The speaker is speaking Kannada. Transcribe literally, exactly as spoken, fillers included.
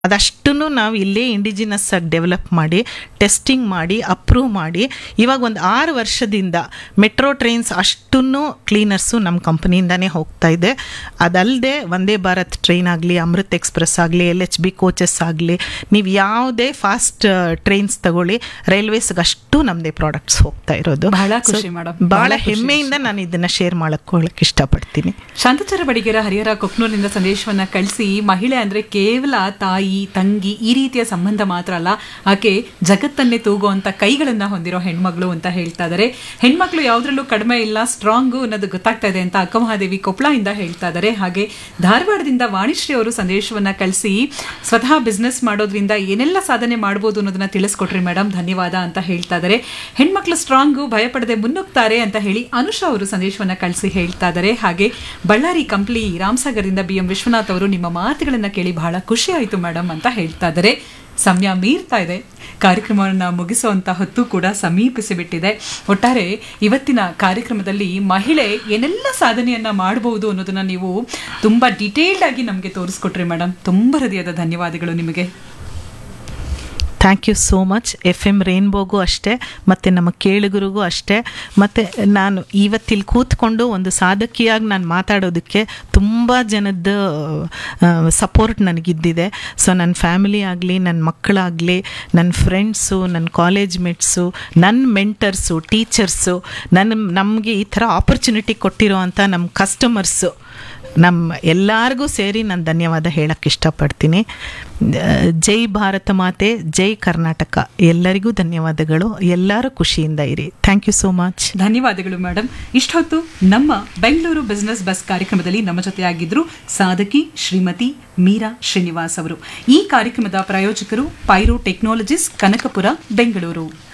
ಅದಷ್ಟನ್ನು ನಾವು ಇಲ್ಲೇ ಇಂಡಿಜಿನಸ್ ಆಗಿ ಡೆವಲಪ್ ಮಾಡಿ ಟೆಸ್ಟಿಂಗ್ ಮಾಡಿ ಅಪ್ರೂವ್ ಮಾಡಿ ಇವಾಗ ಒಂದು ಆರು ವರ್ಷದಿಂದ ಮೆಟ್ರೋ ಟ್ರೈನ್ಸ್ ಅಷ್ಟನ್ನು ಕ್ಲೀನರ್ಸು ನಮ್ಮ ಕಂಪ್ನಿಯಿಂದನೇ ಹೋಗ್ತಾ ಇದೆ. ಅದಲ್ಲದೆ ವಂದೇ ಭಾರತ್ ಟ್ರೈನ್ ಆಗಲಿ, ಅಮೃತ್ ಎಕ್ಸ್ಪ್ರೆಸ್ ಆಗಲಿ, ಎಲ್ ಎಚ್ ಬಿ ಕೋಚಸ್ ಆಗಲಿ, ನೀವು ಯಾವುದೇ ಫಾಸ್ಟ್ ಟ್ರೈನ್ಸ್ ತಗೊಳ್ಳಿ, ರೈಲ್ವೇಸ್ಗೆ ಅಷ್ಟು ನಮ್ಮದೇ ಪ್ರಾಡಕ್ಟ್ಸ್ ಹೋಗ್ತಾ ಇರೋದು. ಬಹಳ ಖುಷಿ ಮೇಡಮ್, ಭಾಳ ಹೆಮ್ಮೆಯಿಂದ ನಾನು ಇದನ್ನು ಶೇರ್ ಮಾಡಕ್ಕೆ ಇಷ್ಟಪಡ್ತೀನಿ. ಶಾಂತಚಾರ ಬಡಿಗೇರ ಹರಿಹರ ಕೊಕ್ನೂರಿನಿಂದ ಸಂದೇಶವನ್ನ ಕಳಿಸಿ, ಮಹಿಳೆ ಅಂದ್ರೆ ಕೇವಲ ತಾಯಿ ತಂಗಿ ಈ ರೀತಿಯ ಸಂಬಂಧ ಮಾತ್ರ ಅಲ್ಲ, ಆಕೆ ಜಗತ್ತನ್ನೇ ತೂಗುವಂತ ಕೈಗಳನ್ನ ಹೊಂದಿರೋ ಹೆಣ್ಮಗಳು ಅಂತ ಹೇಳ್ತಾ ಇದ್ದಾರೆ. ಹೆಣ್ಮಕ್ಳು ಯಾವ್ದ್ರಲ್ಲೂ ಕಡಿಮೆ ಇಲ್ಲ, ಸ್ಟ್ರಾಂಗು ಅನ್ನೋದು ಗೊತ್ತಾಗ್ತಾ ಇದೆ ಅಂತ ಅಕ್ಕಮಹಾದೇವಿ ಕೊಪ್ಪಳದಿಂದ ಹೇಳ್ತಾ ಇದ್ದಾರೆ. ಹಾಗೆ ಧಾರವಾಡದಿಂದ ವಾಣಿಶ್ರೀ ಅವರು ಸಂದೇಶವನ್ನ ಕಳಿಸಿ, ಸ್ವತಃ ಬಿಸ್ನೆಸ್ ಮಾಡೋದ್ರಿಂದ ಏನೆಲ್ಲ ಸಾಧನೆ ಮಾಡಬಹುದು ಅನ್ನೋದನ್ನ ತಿಳಿಸ್ಕೊಟ್ರಿ ಮೇಡಮ್, ಧನ್ಯವಾದ ಅಂತ ಹೇಳ್ತಾ ಇದ್ದಾರೆ. ಹೆಣ್ಮಕ್ಳು ಸ್ಟ್ರಾಂಗು, ಭಯಪಡದೆ ಮುನ್ನುಗ್ತಾರೆ ಅಂತ ಹೇಳಿ ಅನುಷಾ ಅವರು ಸಂದೇಶವನ್ನ ಕಳಿಸಿ ಹೇಳ್ತಾ ಇದ್ದಾರೆ. ಹಾಗೆ ಬಳ್ಳಾರಿ ಕಂಪ್ಲಿ ರಾಮಸಾಗರದಿಂದ ಬಿ ಎಂ ವಿಶ್ವನಾಥ್ ಅವರು, ನಿಮ್ಮ ಮಾತುಗಳನ್ನ ಕೇಳಿ ಬಹಳ ಖುಷಿ ಆಯಿತು ಮೇಡಮ್ ಅಂತ ಹೇಳ್ತಾ ಇದ್ದಾರೆ. ಸಮಯ ಮೀರ್ತಾ ಇದೆ, ಕಾರ್ಯಕ್ರಮವನ್ನು ಮುಗಿಸುವಂತ ಹೊತ್ತು ಕೂಡ ಸಮೀಪಿಸಿ ಬಿಟ್ಟಿದೆ. ಒಟ್ಟಾರೆ ಇವತ್ತಿನ ಕಾರ್ಯಕ್ರಮದಲ್ಲಿ ಮಹಿಳೆ ಏನೆಲ್ಲ ಸಾಧನೆಯನ್ನ ಮಾಡಬಹುದು ಅನ್ನೋದನ್ನ ನೀವು ತುಂಬಾ ಡಿಟೇಲ್ಡ್ ಆಗಿ ನಮಗೆ ತೋರಿಸ್ಕೊಟ್ರಿ ಮೇಡಮ್. ತುಂಬ ಹೃದಯದ ಧನ್ಯವಾದಗಳು ನಿಮಗೆ. Thank you so much. F M ರೇನ್ಬೋಗೂ ಅಷ್ಟೇ, ಮತ್ತು ನಮ್ಮ ಕೇಳುಗರಿಗೂ ಅಷ್ಟೇ. ಮತ್ತು ನಾನು ಇವತ್ತಿಲ್ಲಿ ಕೂತ್ಕೊಂಡು ಒಂದು ಸಾಧಕಿಯಾಗಿ ನಾನು ಮಾತಾಡೋದಕ್ಕೆ ತುಂಬ ಜನದ ಸಪೋರ್ಟ್ ನನಗಿದ್ದಿದೆ. ಸೊ ನನ್ನ ಫ್ಯಾಮಿಲಿ ಆಗಲಿ, ನನ್ನ ಮಕ್ಕಳಾಗಲಿ, ನನ್ನ ಫ್ರೆಂಡ್ಸು, ನನ್ನ ಕಾಲೇಜ್ ಮೇಟ್ಸು, ನನ್ನ ಮೆಂಟರ್ಸು, ಟೀಚರ್ಸು, ನನ್ನ ನಮಗೆ ಈ ಥರ ಆಪರ್ಚುನಿಟಿ ಕೊಟ್ಟಿರೋ ಅಂಥ ನಮ್ಮ ಕಸ್ಟಮರ್ಸು, ನಮ್ಮ ಎಲ್ಲರಿಗೂ ಸೇರಿ ನಾನು ಧನ್ಯವಾದ ಹೇಳಕ್ಕೆ ಇಷ್ಟಪಡ್ತೀನಿ. ಜೈ ಭಾರತ ಮಾತೆ, ಜೈ ಕರ್ನಾಟಕ. ಎಲ್ಲರಿಗೂ ಧನ್ಯವಾದಗಳು. ಎಲ್ಲರೂ ಖುಷಿಯಿಂದ ಇರಿ. Thank you so much. ಧನ್ಯವಾದಗಳು ಮೇಡಮ್. ಇಷ್ಟೊತ್ತು ನಮ್ಮ ಬೆಂಗಳೂರು ಬಿಸ್ನೆಸ್ ಬಸ್ ಕಾರ್ಯಕ್ರಮದಲ್ಲಿ ನಮ್ಮ ಜೊತೆಯಾಗಿದ್ದರು ಸಾಧಕಿ ಶ್ರೀಮತಿ ಮೀರಾ ಶ್ರೀನಿವಾಸ್ ಅವರು. ಈ ಕಾರ್ಯಕ್ರಮದ ಪ್ರಾಯೋಜಕರು ಪೈರೋ ಟೆಕ್ನಾಲಜೀಸ್, ಕನಕಪುರ, ಬೆಂಗಳೂರು.